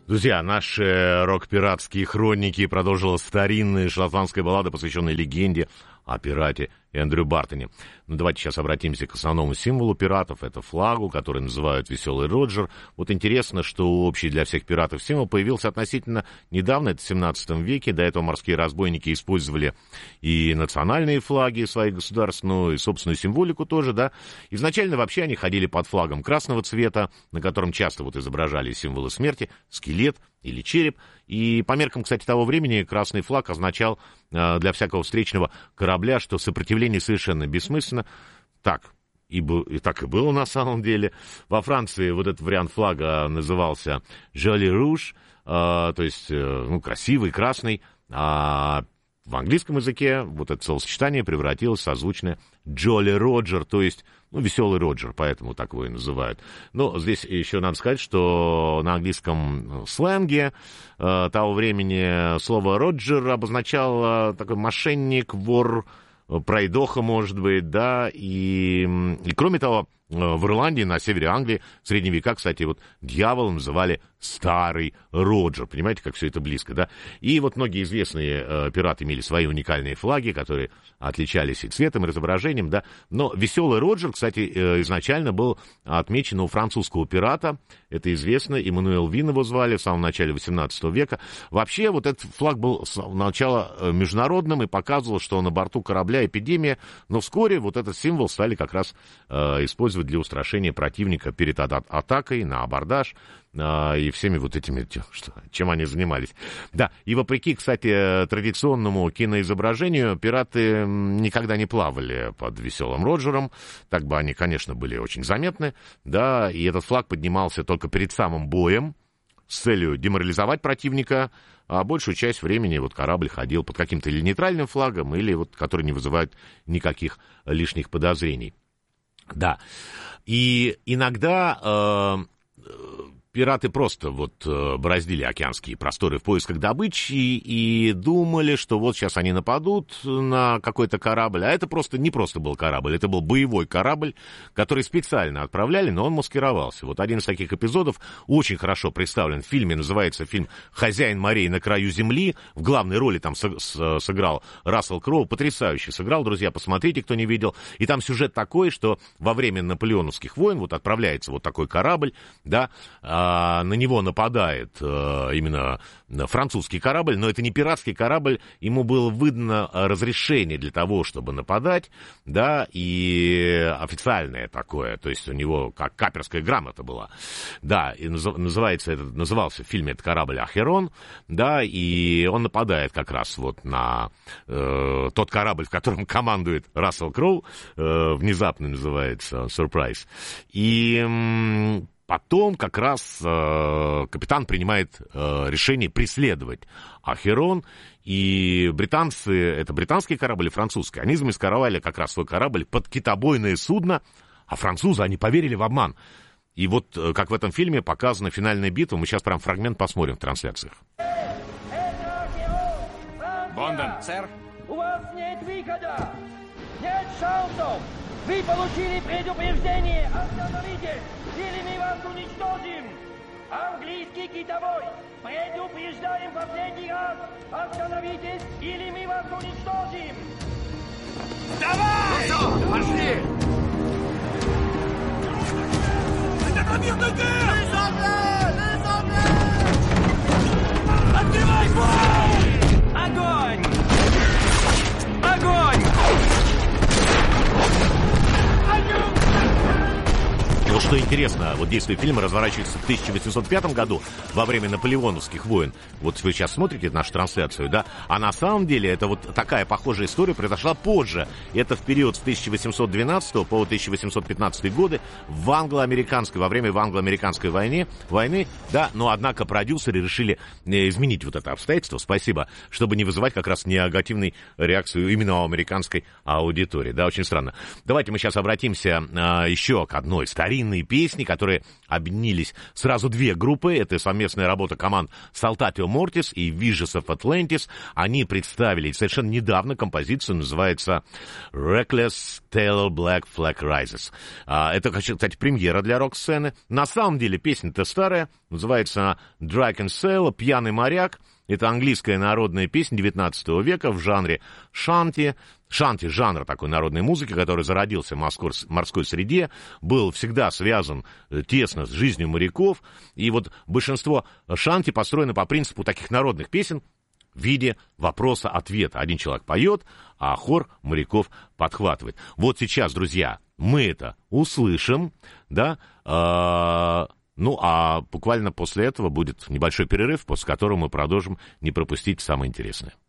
Друзья, наши рок-пиратские хроники продолжила старинная шотландская баллада, посвященная легенде о пирате Эндрю Бартоне. Ну, давайте сейчас обратимся к основному символу пиратов. Это флагу, который называют «Веселый Роджер». Вот интересно, что общий для всех пиратов символ появился относительно недавно, это в 17 веке. До этого морские разбойники использовали и национальные флаги своих государств, ну и собственную символику тоже, да. Изначально вообще они ходили под флагом красного цвета, на котором часто вот изображали символы смерти, скелет или череп. И по меркам, кстати, того времени красный флаг означал для всякого встречного корабля, что сопротивление совершенно бессмысленно. Так и было на самом деле. Во Франции вот этот вариант флага назывался «Joli Rouge», то есть красивый, красный. А в английском языке вот это словосочетание превратилось в созвучное «Jolly Roger», то есть веселый Роджер, поэтому так его и называют. Но здесь еще надо сказать, что на английском сленге того времени слово «Роджер» обозначало такой мошенник, вор, пройдоха, может быть, да, и кроме того, в Ирландии, на севере Англии, в средние века, кстати, вот дьявола называли Старый Роджер. Понимаете, как все это близко, да? И вот многие известные пираты имели свои уникальные флаги, которые отличались и цветом, и изображением, да. Но Веселый Роджер, кстати, изначально был отмечен у французского пирата. Это известно, Эммануэл Вин его звали в самом начале 18 века. Вообще, вот этот флаг был с начала международным и показывал, что на борту корабля эпидемия, но вскоре вот этот символ стали как раз использовать для устрашения противника перед атакой на абордаж и всеми вот этими, чем они занимались. Да, и вопреки, кстати, традиционному киноизображению, пираты никогда не плавали под Веселым Роджером, так бы они, конечно, были очень заметны, да, и этот флаг поднимался только перед самым боем с целью деморализовать противника, а большую часть времени вот корабль ходил под каким-то или нейтральным флагом, или вот который не вызывает никаких лишних подозрений. Да, и иногда пираты просто вот бороздили океанские просторы в поисках добычи и думали, что вот сейчас они нападут на какой-то корабль, а это не просто был корабль, это был боевой корабль, который специально отправляли, но он маскировался. Вот один из таких эпизодов очень хорошо представлен в фильме, называется фильм «Хозяин морей на краю земли». В главной роли там сыграл Рассел Кроу, потрясающе сыграл, друзья, посмотрите, кто не видел. И там сюжет такой, что во время наполеоновских войн вот отправляется вот такой корабль, да, на него нападает именно французский корабль, но это не пиратский корабль, ему было выдано разрешение для того, чтобы нападать, да, и официальное такое, то есть у него как каперская грамота была, да, и назывался в фильме этот корабль «Ахерон», да, и он нападает как раз вот на тот корабль, в котором командует Рассел Кроу, внезапно называется «Сюрприз», и потом как раз капитан принимает решение преследовать Ахерон, и британцы, это британский корабль и французский, они замаскировали как раз свой корабль под китобойное судно, а французы, они поверили в обман. И вот, как в этом фильме, показана финальная битва, мы сейчас прям фрагмент посмотрим в трансляциях. Бондон, сэр. У вас нет выхода! Нет шансов! Вы получили предупреждение! Остановитесь, или мы вас уничтожим! Английский китобой! Предупреждаем последний раз! Остановитесь, или мы вас уничтожим! Давай! Ну что, пошли! Открывай бой! Огонь! Огонь! Вот что интересно, вот действие фильма разворачивается в 1805 году, во время наполеоновских войн. Вот вы сейчас смотрите нашу трансляцию, да? А на самом деле это вот такая похожая история произошла позже. Это в период с 1812 по 1815 годы во время англо-американской войны, да, но однако продюсеры решили изменить вот это обстоятельство, спасибо, чтобы не вызывать как раз негативной реакцию именно у американской аудитории, да, очень странно. Давайте мы сейчас обратимся еще к одной старинной песне, песни, которые объединились сразу две группы. Это совместная работа команд Saltatio Mortis и Visions of Atlantis. Они представили совершенно недавно композицию, называется Reckless Tail Black Flag Rises. Это, кстати, премьера для рок-сцены. На самом деле песня-то старая, называется Drunken Sailor, «Пьяный моряк». Это английская народная песня 19 века в жанре шанти. Шанти — жанр такой народной музыки, который зародился в морской среде, был всегда связан тесно с жизнью моряков. И вот большинство шанти построено по принципу таких народных песен в виде вопроса-ответа. Один человек поет, а хор моряков подхватывает. Вот сейчас, друзья, мы это услышим, да, ну, а буквально после этого будет небольшой перерыв, после которого мы продолжим, не пропустить самое интересное.